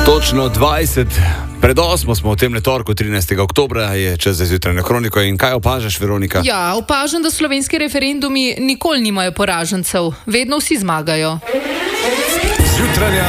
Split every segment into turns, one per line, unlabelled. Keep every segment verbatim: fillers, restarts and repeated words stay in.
Točno dvajset pred osmo smo v tem torku, trinajstega oktobra, je čas za zjutrajno kroniko. In kaj opažaš, Veronika?
Ja, opažam, da slovenski referendumi nikoli nimajo poražencev. Vedno vsi zmagajo.
Zjutrajna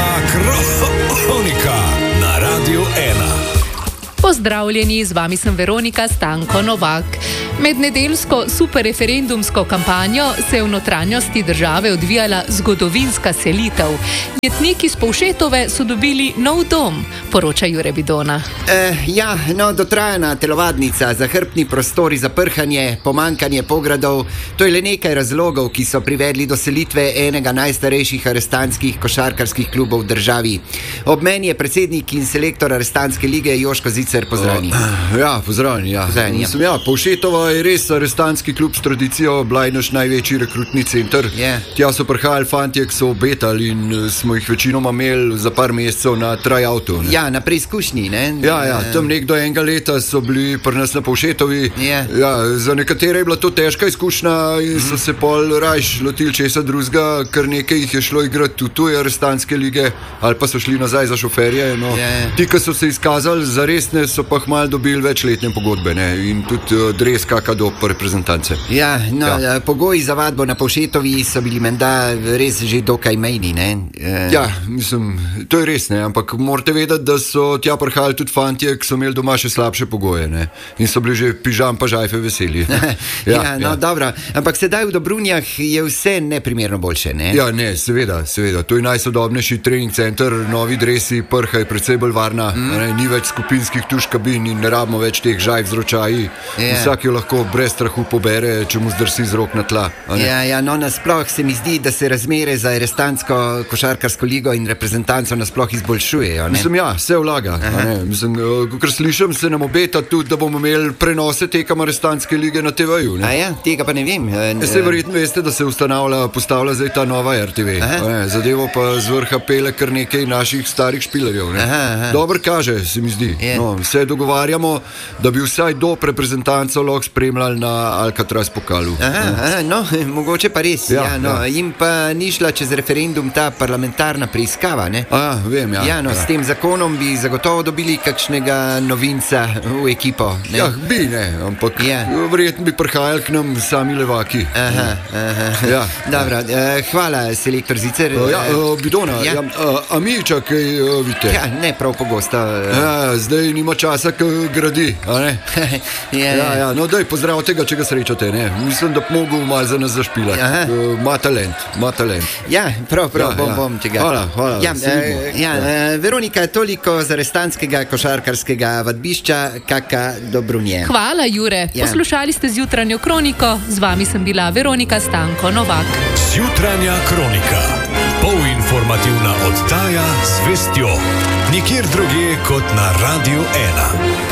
kronika na Radiu ena.
Pozdravljeni, z vami sem Veronika Stanko Novak. Med nedeljsko superreferendumsko kampanjo se je v notranjosti države odvijala zgodovinska selitev. Jetniki iz Povšetove so dobili nov dom, poroča Jure Bidona.
Eh, ja, no, dotrajana telovadnica, zahrbtni prostori za prhanje, pomankanje pogradov, to je le nekaj razlogov, ki so privedli do selitve enega najstarejših arestantskih košarkarskih klubov v državi. Ob meni je predsednik in selektor Arestantske lige Joško Zicer, pozdravljeni.
Oh, ja, pozdravljeni, ja.
Pozdravljeni, ja.
Mislim, ja, Povšetova je res arestantski klub s tradicijo, bila je naš največji rekrutni center.
Yeah.
Tja so prihajali fantje, ki so obetali in smo jih večinoma imeli za par mesecev na tryoutu.
Ja, na preizkušnji, ne?
Ja, ja, tam nekdo enega leta so bili pri nas na Povšetovi.
Yeah.
Ja, za nekatere je bila to težka izkušnja in so se pol rajš lotili česa drugega, kar nekaj jih je šlo igrati v tuje arestantske lige ali pa so šli nazaj za šoferje. No.
Yeah.
Ti, ki so se izkazali za resne, so pa hmal dobili večletne pogodbe, ne? In tudi uh, dres kakado po reprezentance.
Ja, no,
Ja.
pogoji za vadbo na Povšetovi so bili menda res že dokaj mejni, ne? Eh,
Ja, mislim, to je res, ne, ampak morate vedeti, da so tja prihajali tudi fantje, ki so imeli doma še slabše pogoje, ne, in so bili že pižam pa žajfe veseli.
ja, ja, no, dobro, ampak sedaj v Dobrunjah je vse neprimerno boljše, ne?
Ja, ne, seveda, seveda, to je najsodobnejši trening center, novi dresi, prha je precej bolj varna, mm. ne, ni več skupinskih tuš kabin in ne rabimo več teh žajf z ročaji.
Ja.
Vsak jo lahko brez strahu pobere, če mu zdrsi z rok na tla. a ne.
Ja, ja, no, nasploh se mi zdi, da se razmere za arestantsko košarkarsko ligo in reprezentanco nasploh izboljšujejo, ne?
Mislim, ja, se vlaga. Mislim, kar slišim, se nam obeta tudi, da bomo imeli prenose tekem arestantske lige na te veju.
A ja, tega pa ne vem.
Ja, se verjetno veste, da se ustanavlja, postavlja zdaj ta nova R T V. Ne, zadevo pa z vrha pele kar nekaj naših starih špilerjev. Ne.
Aha, aha.
Dobro kaže, se mi zdi.
Je.
No, se dogovarjamo, da bi vsaj do reprezentanco lahko spremljali na Alcatraz pokalu.
Aha, aha, no, mogoče pa res. Ja,
Ja,
ja, no,
ja.
jim pa ni šla čez referendum ta parlamentarna preiskava, ne?
A, vem, ja.
Ja, no, s tem zakonom bi zagotovo dobili kakšnega novinca v ekipo, ne?
Ja, bi ne, ampak
Ja.
verjetno bi prihajali k nam sami levaki.
Aha, aha.
Ja.
Dobro, eh, hvala, selektor Zicer.
Uh, ja, uh, Bidona,
Ja.
ja. Ja, a mi čakaj, uh, vidite.
Ja, ne prav pogosto. eh.
Ja, zdaj nima časa, ki gradi, a ne?
ja,
Ja, ja, no daj, pozdravite ga, če ga srečate, ne? Mislim, da bi mogel malo za nas zašpilati.
Aha.
Uh, Ma talent, ma talent.
Ja, prav, prav,
Ja,
bom,
ja.
bom, če ga.
Hvala, hvala,
Ja,
se vidimo.
eh, ja, eh, Veronika, toliko z arestantskega košarkarskega vadbišča, kaka Dobrunje.
Hvala, Jure.
Ja.
Poslušali ste zjutrajno kroniko, z vami sem bila Veronika Stanko Novak.
Zjutrajna kronika. Polinformativna oddaja z vestjo. Nikjer drugje kot na Radiu ena.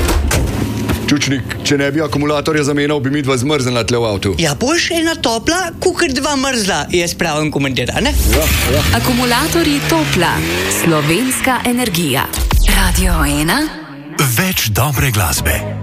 Čučnik, če ne bi akumulatorja zamenjal, bi mi dva zmrznila tle v avtu.
Ja, boš ena topla, kukar dva mrzla, jaz pravim komentar, ne?
Ja, ja.
Akumulatorji Topla, slovenska energija. Radio ena.
Več dobre glasbe.